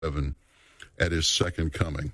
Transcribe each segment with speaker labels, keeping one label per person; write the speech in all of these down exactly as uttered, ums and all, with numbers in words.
Speaker 1: heaven at his second coming.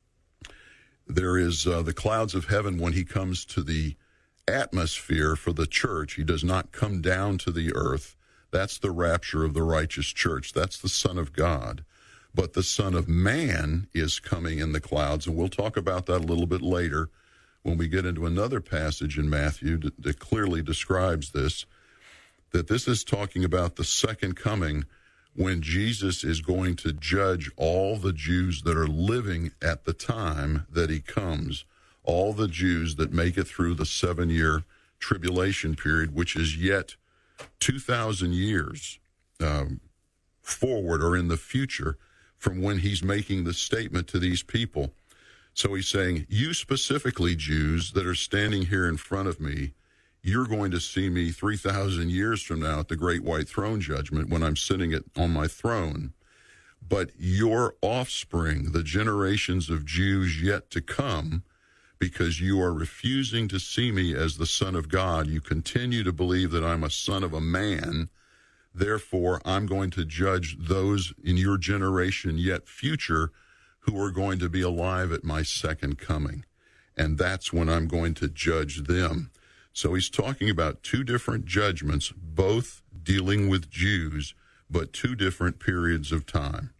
Speaker 1: There is uh, the clouds of heaven when he comes to the atmosphere for the church. He does not come down to the earth. That's the rapture of the righteous church. That's the Son of God. But the Son of Man is coming in the clouds, and we'll talk about that a little bit later when we get into another passage in Matthew that, that clearly describes this, that this is talking about the second coming when Jesus is going to judge all the Jews that are living at the time that he comes, all the Jews that make it through the seven-year tribulation period, which is yet two thousand years um, forward or in the future from when he's making the statement to these people. So he's saying, you specifically, Jews that are standing here in front of me, you're going to see me three thousand years from now at the great white throne judgment when I'm sitting at, on my throne. But your offspring, the generations of Jews yet to come, because you are refusing to see me as the Son of God, you continue to believe that I'm a son of a man. Therefore, I'm going to judge those in your generation yet future who are going to be alive at my second coming. And that's when I'm going to judge them. So he's talking about two different judgments, both dealing with Jews, but two different periods of time.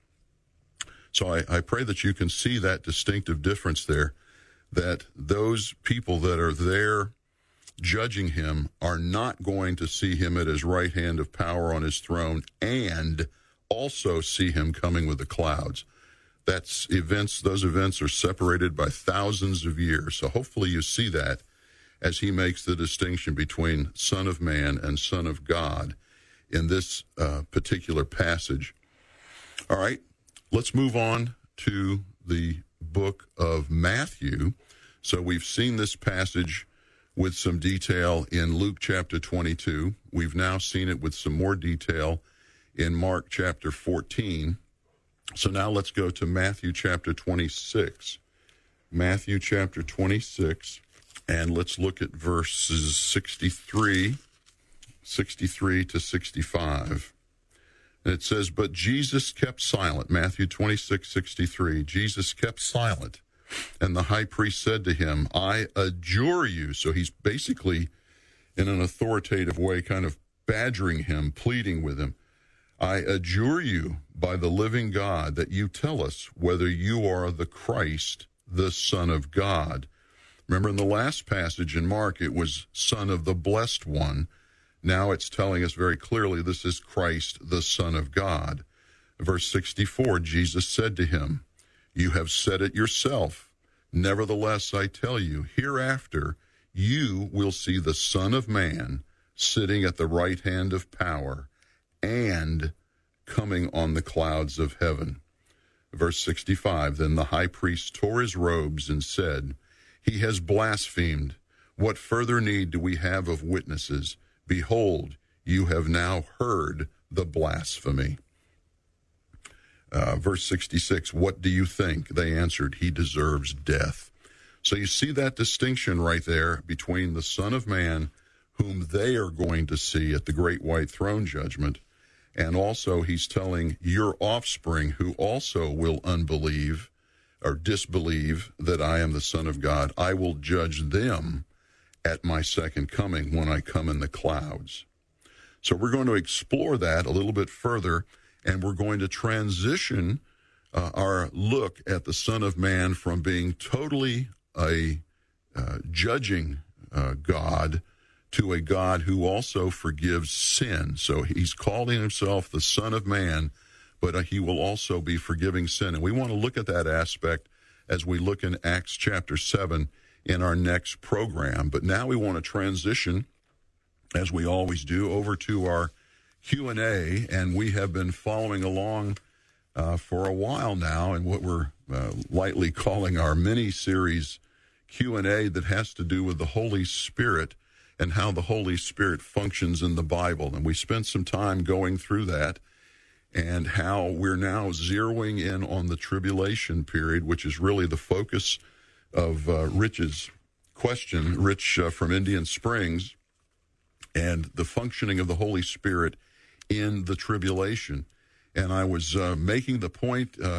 Speaker 1: So I, I pray that you can see that distinctive difference there, that those people that are there judging him are not going to see him at his right hand of power on his throne and also see him coming with the clouds. That's events, those events are separated by thousands of years. So hopefully you see that as he makes the distinction between Son of Man and Son of God in this uh, particular passage. All right, let's move on to the book of Matthew. So we've seen this passage with some detail in Luke chapter twenty-two. We've now seen it with some more detail in Mark chapter fourteen. So now let's go to Matthew chapter twenty-six. Matthew chapter twenty-six, and let's look at verses sixty-three, sixty-three to sixty-five. And it says, but Jesus kept silent. Matthew twenty-six, sixty-three. Jesus kept silent. And the high priest said to him, I adjure you. So he's basically, in an authoritative way, kind of badgering him, pleading with him. I adjure you by the living God that you tell us whether you are the Christ, the Son of God. Remember in the last passage in Mark, it was Son of the Blessed One. Now it's telling us very clearly this is Christ, the Son of God. Verse sixty-four, Jesus said to him, you have said it yourself. Nevertheless, I tell you, hereafter you will see the Son of Man sitting at the right hand of power and coming on the clouds of heaven. Verse sixty-five, then the high priest tore his robes and said, he has blasphemed. What further need do we have of witnesses? Behold, you have now heard the blasphemy. Uh, verse sixty-six, what do you think? They answered, he deserves death. So you see that distinction right there between the Son of Man, whom they are going to see at the great white throne judgment, and also he's telling your offspring who also will unbelieve or disbelieve that I am the Son of God, I will judge them at my second coming when I come in the clouds. So we're going to explore that a little bit further, and we're going to transition uh, our look at the Son of Man from being totally a uh, judging uh, God to a God who also forgives sin. So he's calling himself the Son of Man, but uh, he will also be forgiving sin. And we want to look at that aspect as we look in Acts chapter seven in our next program. But now we want to transition, as we always do, over to our Q and A, and we have been following along uh, for a while now in what we're uh, lightly calling our mini-series Q and A that has to do with the Holy Spirit and how the Holy Spirit functions in the Bible. And we spent some time going through that and how we're now zeroing in on the tribulation period, which is really the focus of uh, Rich's question, Rich uh, from Indian Springs, and the functioning of the Holy Spirit in the tribulation. and I was uh, making the point uh,